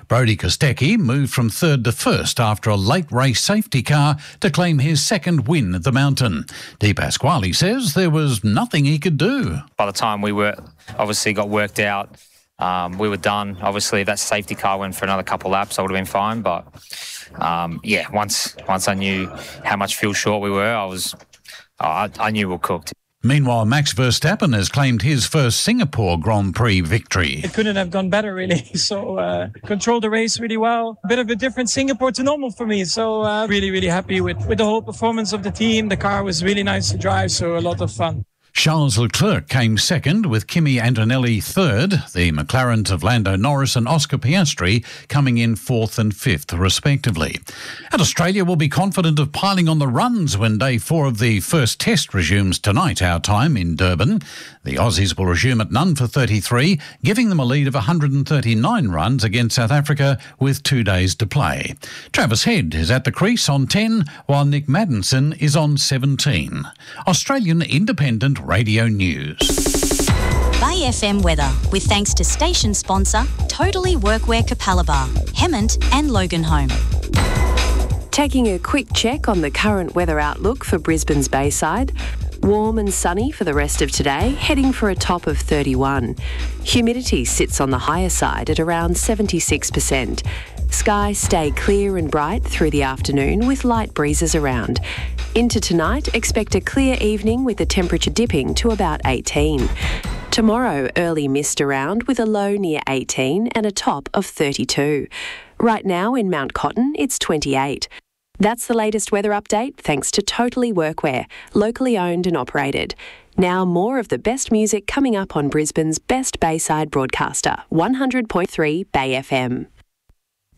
Brodie Kostecki moved from third to first after a late race safety car to claim his second win at the mountain. Di Pasquale says there was nothing he could do. By the time we were obviously got worked out, we were done. Obviously, if that safety car went for another couple laps, I would have been fine. But once I knew how much fuel short we were, I knew we were cooked. Meanwhile, Max Verstappen has claimed his first Singapore Grand Prix victory. It couldn't have gone better, really. So, controlled the race really well. A bit of a different Singapore to normal for me. So, really happy with the whole performance of the team. The car was really nice to drive, so a lot of fun. Charles Leclerc came second, with Kimi Antonelli third, the McLarens of Lando Norris and Oscar Piastri coming in fourth and fifth, respectively. And Australia will be confident of piling on the runs when day 4 of the first test resumes tonight, our time, in Durban. The Aussies will resume at none for 33, giving them a lead of 139 runs against South Africa with 2 days to play. Travis Head is at the crease on 10, while Nick Maddinson is on 17. Australian Independent Radio News. Bay FM weather, with thanks to station sponsor Totally Workwear Capalaba, Hemmant and Loganholme. Taking a quick check on the current weather outlook for Brisbane's Bayside. Warm and sunny for the rest of today, heading for a top of 31. Humidity sits on the higher side at around 76%. Skies stay clear and bright through the afternoon with light breezes around. Into tonight, expect a clear evening with the temperature dipping to about 18. Tomorrow, early mist around with a low near 18 and a top of 32. Right now in Mount Cotton, it's 28. That's the latest weather update thanks to Totally Workwear, locally owned and operated. Now more of the best music coming up on Brisbane's best Bayside broadcaster, 100.3 Bay FM.